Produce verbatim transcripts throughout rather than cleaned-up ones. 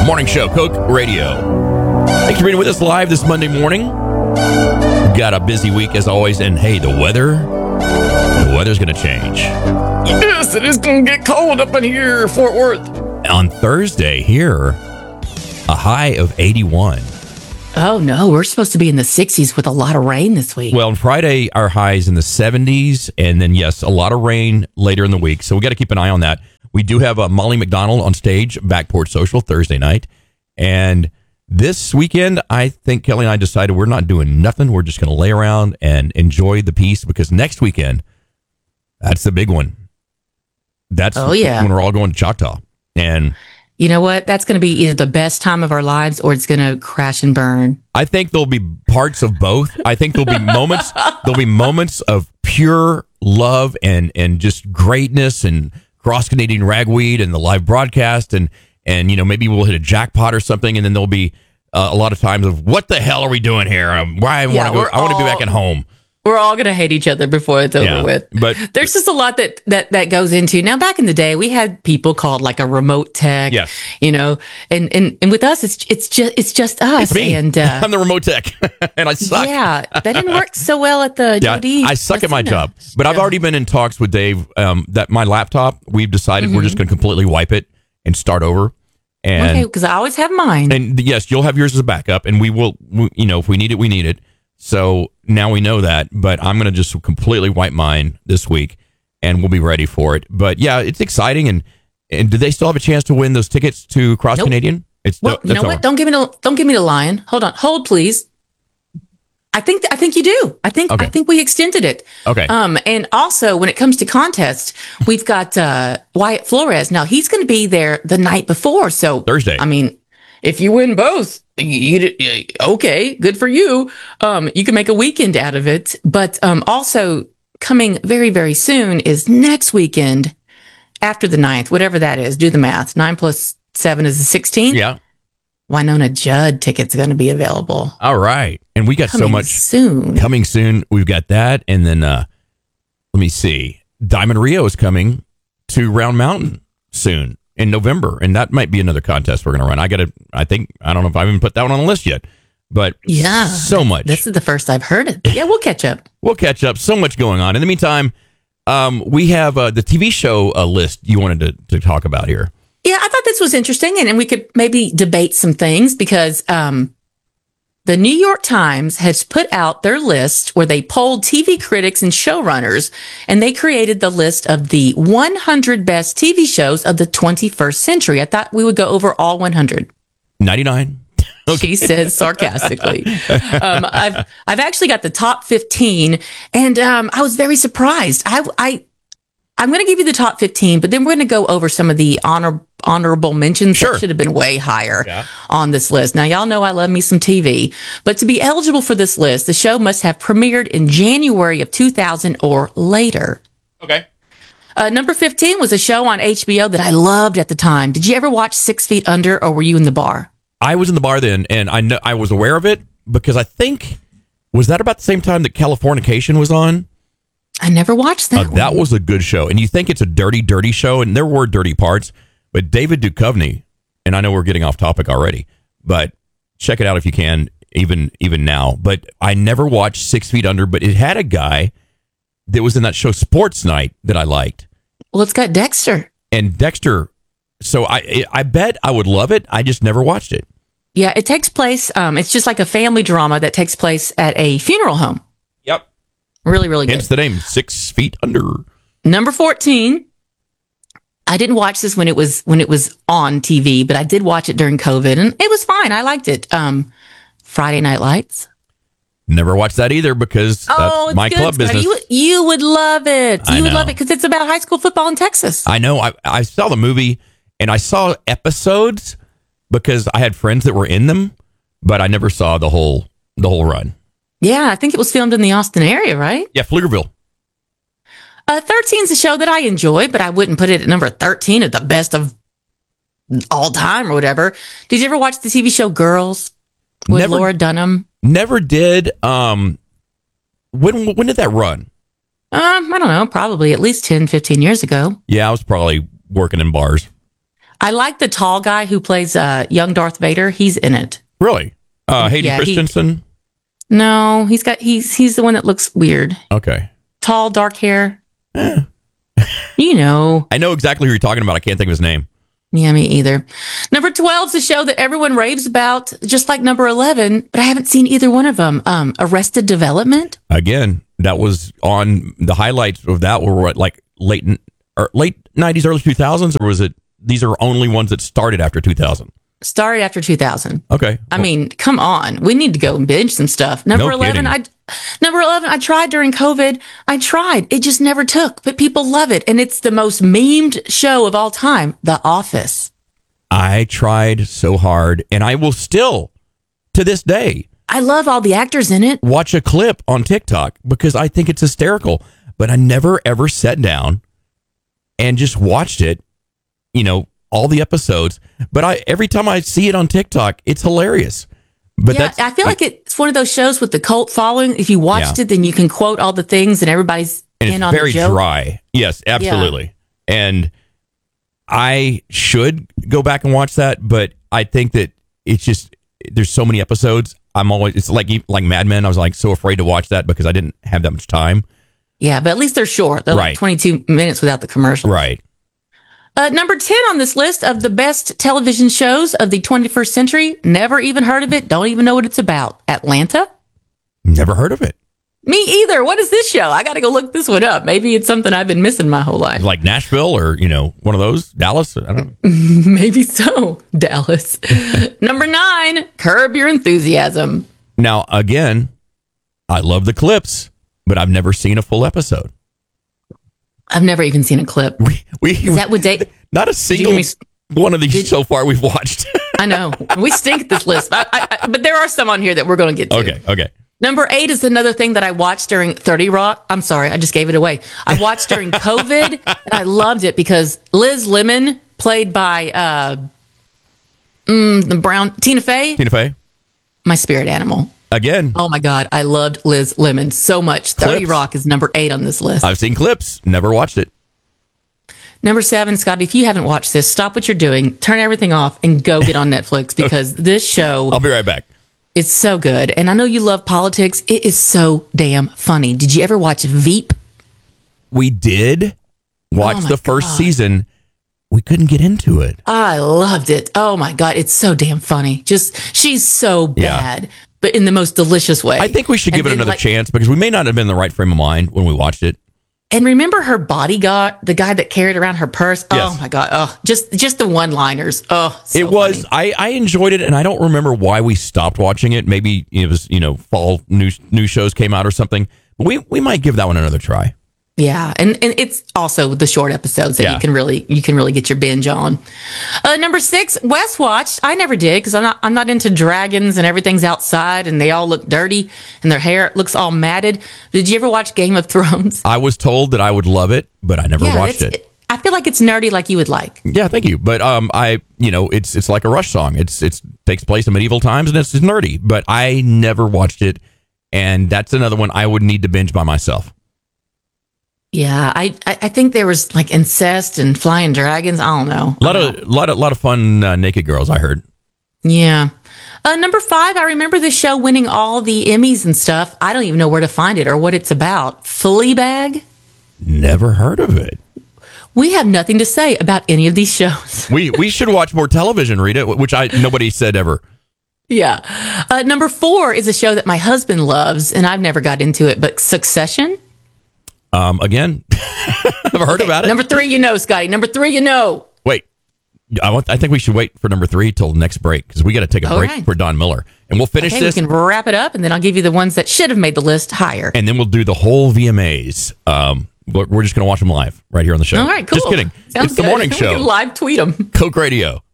Morning Show, Coke Radio. Thanks for being with us live this Monday morning. We've got a busy week as always, and hey, the weather, the weather's going to change. Yes, it is going to get cold up in here, Fort Worth. On Thursday here, a high of eighty-one. Oh, no, we're supposed to be in the sixties with a lot of rain this week. Well, on Friday, our high is in the seventies, and then, yes, a lot of rain later in the week, so we got to keep an eye on that. We do have uh, Molly McDonald on stage, Backport Social, Thursday night, and this weekend, I think Kelly and I decided we're not doing nothing. We're just going to lay around and enjoy the peace, because next weekend, that's the big one. That's oh, yeah. when we're all going to Choctaw. And you know what? That's going to be either the best time of our lives or it's going to crash and burn. I think there'll be parts of both. I think there'll be moments. There'll be moments of pure love and and just greatness and cross Canadian ragweed and the live broadcast and and you know maybe we'll hit a jackpot or something, and then there'll be uh, a lot of times of what the hell are we doing here? Um, why I Yeah, want to go? I want to be back at home. We're all going to hate each other before it's over Yeah, with. but there's just a lot that, that, that goes into. Now, back in the day, we had people called like a remote tech. Yes. You know, and, and, and with us, it's it's just it's just us. It's me. And uh, I'm the remote tech, and I suck. Yeah, that didn't work so well at the Yeah, Jody. I suck at my Messina. job, but I've Yeah. already been in talks with Dave um, that my laptop, we've decided Mm-hmm. we're just going to completely wipe it and start over. And Okay, because I always have mine. and yes, you'll have yours as a backup, and we will, we, you know, if we need it, we need it. So now we know that, but I'm going to just completely wipe mine this week, and we'll be ready for it. But yeah, it's exciting. And and do they still have a chance to win those tickets to Cross Nope. Canadian? It's Well, you that's know over. what? Don't give me the don't give me the lion. Hold on, hold please. I think I think you do. I think Okay. I think we extended it. Okay. Um, and also when it comes to contests, we've got uh, Wyatt Flores. Now he's going to be there the night before. So Thursday. I mean, if you win both, you, you, okay, good for you. Um, you can make a weekend out of it. But um, also coming very very soon is next weekend after the ninth, whatever that is. Do the math. Nine plus seven is the sixteenth. Yeah. Winona Judd tickets are going to be available. All right. And we got Coming so much soon. coming soon. We've got that. And then, uh, let me see. Diamond Rio is coming to Round Mountain soon in November. And that might be another contest we're going to run. I got to, I think, I don't know if I even put that one on the list yet, but Yeah. so much. This is the first I've heard it. But yeah, we'll catch up. We'll catch up. So much going on. In the meantime, um, we have uh, the T V show uh, list you wanted to, to talk about here. Yeah, I thought this was interesting, and, and we could maybe debate some things because um, the New York Times has put out their list where they polled T V critics and showrunners, and they created the list of the one hundred best T V shows of the twenty-first century. I thought we would go over all one hundred. ninety-nine. She says sarcastically. um, I've I've actually got the top fifteen, and um, I was very surprised. I I I'm going to give you the top fifteen, but then we're going to go over some of the honor honorable mentions Sure. that should have been way higher Yeah. on this list. Now, y'all know I love me some T V, but to be eligible for this list, the show must have premiered in January of two thousand or later. Okay. Uh, number fifteen was a show on H B O that I loved at the time. Did you ever watch Six Feet Under, or were you in the bar? I was in the bar then, and I know I was aware of it because I think, was that about the same time that Californication was on? I never watched that Uh, that one. was a good show. And you think it's a dirty, dirty show, and there were dirty parts, but David Duchovny, and I know we're getting off topic already, but check it out if you can, even even now. But I never watched Six Feet Under, but it had a guy that was in that show Sports Night that I liked. Well, it's got Dexter. And Dexter, so I I bet I would love it. I just never watched it. Yeah, it takes place. Um, it's just like a family drama that takes place at a funeral home. Yep. Really, really good. Hence the name, Six Feet Under. Number fourteen. I didn't watch this when it was when it was on T V, but I did watch it during COVID, and it was fine. I liked it. Um, Friday Night Lights. Never watched that either because Oh, that's it's my good club stuff. business. You, you would love it. I You would know. love it because it's about high school football in Texas. I know. I, I saw the movie and I saw episodes because I had friends that were in them, but I never saw the whole the whole run. Yeah, I think it was filmed in the Austin area, right? Yeah, Pflugerville. Uh, thirteen is a show that I enjoy, but I wouldn't put it at number thirteen of the best of all time or whatever. Did you ever watch the T V show Girls with Never- Laura Dunham? Never did. Um, when when did that run? Um, I don't know, probably at least ten, fifteen years ago. Yeah, I was probably working in bars. I like the tall guy who plays uh, young Darth Vader. He's in it. Really? Uh, Hayden Yeah, he- Christensen? No, he's got he's he's the one that looks weird. Okay. Tall, dark hair. You know. I know exactly who you're talking about. I can't think of his name. Yeah, me either. Number twelve is a show that everyone raves about, just like number eleven, but I haven't seen either one of them. Um, Arrested Development. Again, that was on the highlights of that were what, like late or late nineties, early two thousands, or was it? These are only ones that started after two thousand. Started after two thousand. Okay. I mean, come on. We need to go and binge some stuff. Number No eleven, I number eleven, I tried during COVID. I tried. It just never took, but people love it. And it's the most memed show of all time, The Office. I tried so hard, and I will still, to this day, I love all the actors in it. watch a clip on TikTok because I think it's hysterical. But I never ever sat down and just watched it, you know, all the episodes. But I every time I see it on TikTok, it's hilarious. But Yeah, that's I feel like it's one of those shows with the cult following. If you watched Yeah. it, then you can quote all the things and everybody's and in it's on very the joke. dry. Yes, absolutely. And I should go back and watch that, but I think that it's just there's so many episodes. I'm always it's like like Mad Men. I was like so afraid to watch that because I didn't have that much time. Yeah, but at least they're short. They're Right. like twenty-two minutes without the commercial. Right. Uh, number ten on this list of the best television shows of the twenty-first century. Never even heard of it. Don't even know what it's about. Atlanta? Never heard of it. Me either. What is this show? I got to go look this one up. Maybe it's something I've been missing my whole life. Like Nashville or, you know, one of those, Dallas. I don't know. Maybe so. Dallas. Number nine, Curb Your Enthusiasm. Now, again, I love the clips, but I've never seen a full episode. I've never even seen a clip. We, we Is that what they? not a you single give me- one of these Did- so far we've watched. I know we stink at this list, I, I, I, but there are some on here that we're going to get to. Okay, okay. Number eight is another thing that I watched during thirty Rock. I'm sorry, I just gave it away. I watched during COVID, and I loved it because Liz Lemon, played by uh, mm, the brown Tina Fey, Tina Fey, my spirit animal. again, Oh my God, I loved Liz Lemon so much. thirty Clips. Rock is number eight on this list. I've seen clips, never watched it. Number seven, Scotty, if you haven't watched this, stop what you're doing, turn everything off, and go get on Netflix because this show I'll be right back. is so good. And I know you love politics. It is so damn funny. Did you ever watch Veep? We did watch Oh my the first God. season. We couldn't get into it. I loved it. Oh my God, it's so damn funny. Just, she's so Yeah. bad, but in the most delicious way. I think we should And give it then, another like- chance because we may not have been in the right frame of mind when we watched it. And remember her bodyguard, the guy that carried around her purse? Yes. Oh my God. Oh, just just the one-liners. Oh, so it was, funny. I, I enjoyed it, and I don't remember why we stopped watching it. Maybe it was, you know, fall news, news shows came out or something. But we, we might give that one another try. Yeah, and, and it's also the short episodes that Yeah. you can really you can really get your binge on. Uh, number six, Wes watched. I never did because I'm not I'm not into dragons and everything's outside and they all look dirty and their hair looks all matted. Did you ever watch Game of Thrones? I was told that I would love it, but I never watched that's- it. I feel like it's nerdy like you would like. Yeah, thank you. But um, I, you know, it's it's like a Rush song. It's it's takes place in medieval times and it's, it's nerdy. But I never watched it, and that's another one I would need to binge by myself. Yeah, I I I think there was like incest and flying dragons. I don't know. A lot of lot of lot of fun uh, naked girls. I heard. Yeah. Uh, number five, I remember this show winning all the Emmys and stuff. I don't even know where to find it or what it's about. Fleabag? Never heard of it. We have nothing to say about any of these shows. We we should watch more television, Rita, which I nobody said ever. Yeah. Uh, number four is a show that my husband loves, and I've never got into it, but Succession. Um, again, I've heard about it. Number three, you know, Scotty. Number three, you know. Wait, I want. I think we should wait for number three till next break because we got to take a All break right. for Don Miller, and we'll finish Okay, we this, can wrap it up, and then I'll give you the ones that should have made the list higher. and then we'll do the whole V M As. Um, we're we're just going to watch them live right here on the show. All right, cool. Just kidding. Sounds it's the good. morning We show. can live tweet them. Coke Radio.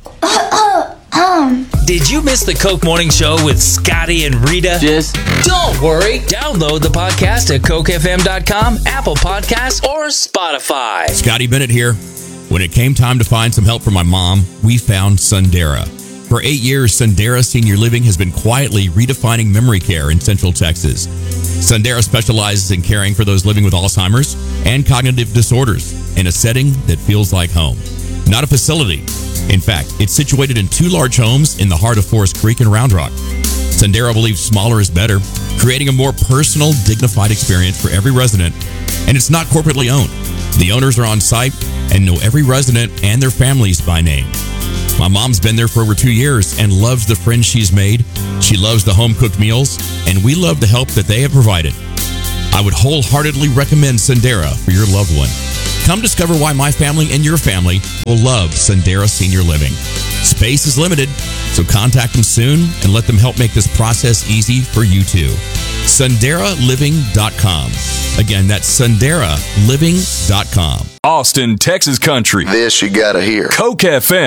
Did you miss the Coke Morning Show with Scotty and Rita? Just Don't worry. Download the podcast at coke f m dot com, Apple Podcasts, or Spotify. Scotty Bennett here. When it came time to find some help for my mom, we found Sundera. For eight years, Sundera Senior Living has been quietly redefining memory care in Central Texas. Sundera specializes in caring for those living with Alzheimer's and cognitive disorders in a setting that feels like home. not a facility. In fact, it's situated in two large homes in the heart of Forest Creek and Round Rock. Sendero believes smaller is better, creating a more personal, dignified experience for every resident, and it's not corporately owned. The owners are on site and know every resident and their families by name. My mom's been there for over two years and loves the friends she's made. She loves the home-cooked meals, and we love the help that they have provided. I would wholeheartedly recommend Sendero for your loved one. Come discover why my family and your family will love Sendero Senior Living. Space is limited, so contact them soon and let them help make this process easy for you too. Sendera Living dot com. Again, that's Sendera Living dot com. Austin, Texas country. This you gotta hear. Coke F M.